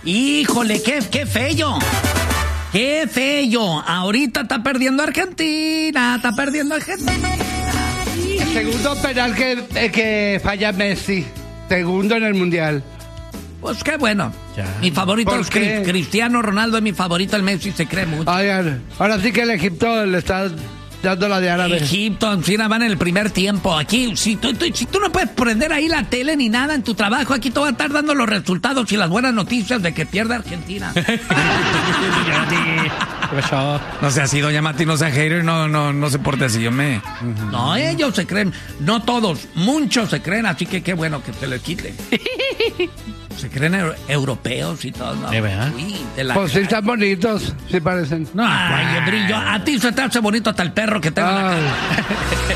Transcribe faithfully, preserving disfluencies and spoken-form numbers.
Híjole, qué, qué feo. ¡Qué feo! Ahorita está perdiendo Argentina, está perdiendo Argentina. El segundo penal que, eh, que falla Messi. Segundo en el Mundial. Pues qué bueno. Ya. Mi favorito es Cri- Cristiano Ronaldo, es mi favorito, el Messi se cree mucho. Oigan, ahora sí que el Egipto le está dando la de árabe. Egipto, encima van en el primer tiempo. Aquí, si tú, tú, si tú no puedes prender ahí la tele ni nada en tu trabajo, aquí te va a estar dando los resultados y las buenas noticias de que pierde Argentina. No sea así, doña Mati, no sea hater, no, no, no se porte así, yo me... No, ellos se creen, no todos, muchos se creen, así que qué bueno que se les quite. Se creen euro- europeos y todo, ¿no? ¿Eh, verdad? Uy, de la Pues sí están bonitos, sí parecen. No, ay, brillo, a ti se te hace bonito hasta el perro que tengo en la cara.